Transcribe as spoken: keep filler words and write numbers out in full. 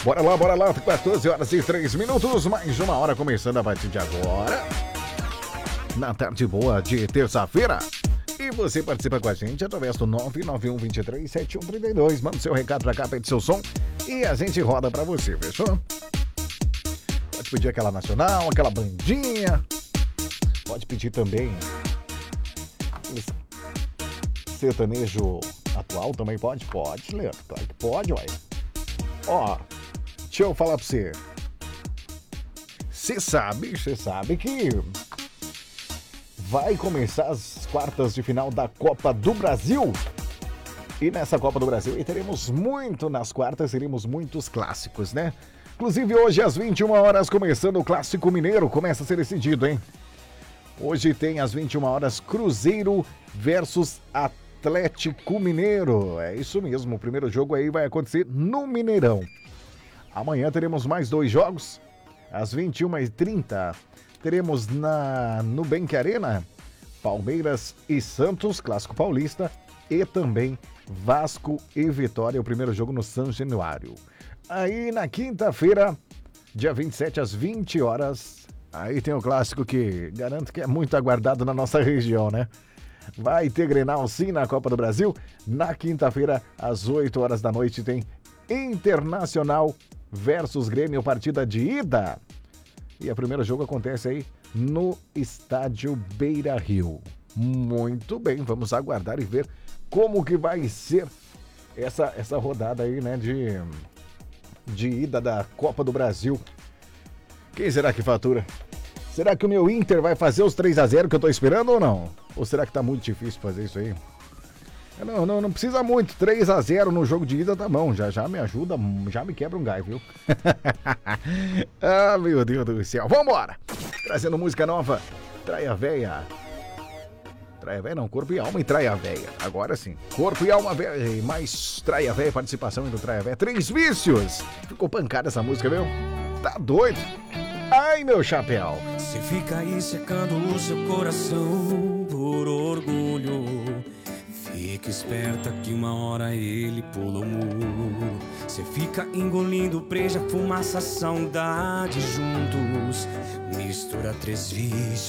Bora lá, bora lá, quatorze horas e três minutos, mais uma hora começando a partir de agora. Na tarde boa de terça-feira. E você participa com a gente através do nove nove um, dois três, sete um três dois. Manda seu recado pra cá, pede seu som e a gente roda pra você, fechou? Pode pedir aquela nacional, aquela bandinha. Pode pedir também sertanejo atual também pode? Pode, Leandro. Claro que pode, uai. Ó, deixa eu falar pra você. Você sabe, você sabe que vai começar as quartas de final da Copa do Brasil. E nessa Copa do Brasil e teremos muito, nas quartas teremos muitos clássicos, né? Inclusive hoje às vinte e uma horas começando o Clássico Mineiro, começa a ser decidido, hein? Hoje tem às vinte e uma horas Cruzeiro versus Atlético Mineiro. É isso mesmo, o primeiro jogo aí vai acontecer no Mineirão. Amanhã teremos mais dois jogos, às vinte e uma e trinta. Teremos na Nubank Arena, Palmeiras e Santos, Clássico Paulista, e também Vasco e Vitória, o primeiro jogo no São Januário. Aí na quinta-feira, dia vinte e sete às vinte horas, aí tem o clássico que garanto que é muito aguardado na nossa região, né? Vai ter Grenal sim na Copa do Brasil. Na quinta-feira, às oito horas da noite, tem Internacional versus Grêmio, partida de ida. E o primeiro jogo acontece aí no estádio Beira-Rio. Muito bem, vamos aguardar e ver como que vai ser essa, essa rodada aí, né, de, de ida da Copa do Brasil. Quem será que fatura? Será que o meu Inter vai fazer os três a zero que eu tô esperando ou não? Ou será que tá muito difícil fazer isso aí? Não, não, não precisa muito. três a zero no jogo de ida tá bom. Já, já me ajuda, já me quebra um gás, viu? Ah, meu Deus do céu. Vambora! Trazendo música nova. Traia Véia. Traia Véia não, Corpo e Alma e Traia Véia. Agora sim. Corpo e Alma Véia. Mais Traia Véia, participação do Traia Véia. Três Vícios. Ficou pancada essa música, viu? Tá doido? Ai, meu chapéu. Você fica aí secando o seu coração por orgulho. Fica esperta que uma hora ele pula o muro. Você fica engolindo preja, fumaça, saudade juntos. Mistura três vícios